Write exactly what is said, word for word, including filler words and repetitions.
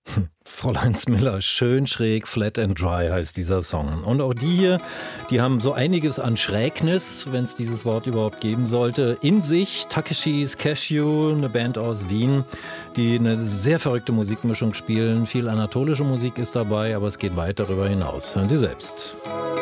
Fräulein Smiller, schön schräg, flat and dry heißt dieser Song. Und auch die hier, die haben so einiges an Schrägnis, wenn es dieses Wort überhaupt geben sollte, in sich. Takeshis Cashew, eine Band aus Wien, die eine sehr verrückte Musikmischung spielen. Viel anatolische Musik ist dabei, aber es geht weit darüber hinaus. Hören Sie selbst.